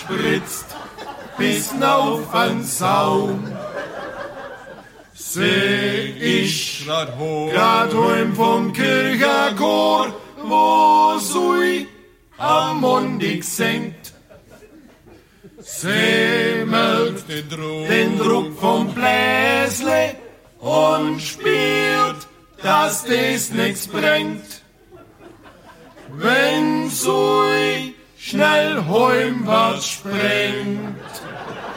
spritzt bis auf an Saum. Seh ich grad heim vom Kircherchor, wo Sui am Mondig senkt. Seh melkt den Druck vom Bläsle und spielt, dass des nix bringt. Wenn Sui schnell heimwärts springt,